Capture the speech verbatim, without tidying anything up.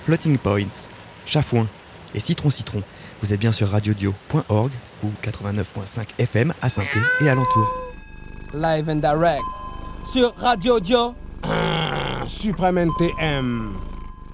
Floating Points, Chafouin et Citron Citron. Vous êtes bien sur radiodio point org ou quatre-vingt-neuf virgule cinq F M à Saint-Thé et alentour. Live and direct sur Radio Dio, Supreme N T M.